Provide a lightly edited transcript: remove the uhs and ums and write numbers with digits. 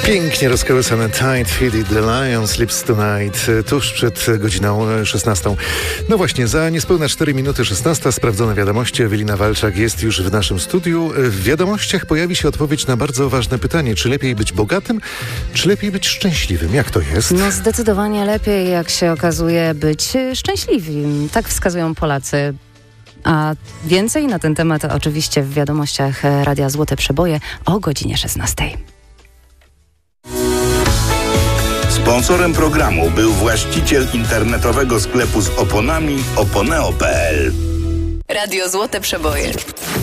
Pięknie rozkołysany Tide Feed The Lion Sleeps Tonight, tuż przed godziną 16. No właśnie, za niespełna 4 minuty 16 sprawdzone wiadomości. Ewelina Walczak jest już w naszym studiu. W wiadomościach pojawi się odpowiedź na bardzo ważne pytanie. Czy lepiej być bogatym, czy lepiej być szczęśliwym? Jak to jest? No zdecydowanie lepiej, jak się okazuje, być szczęśliwym. Tak wskazują Polacy. A więcej na ten temat oczywiście w wiadomościach Radia Złote Przeboje o godzinie 16. Sponsorem programu był właściciel internetowego sklepu z oponami oponeo.pl. Radio Złote Przeboje.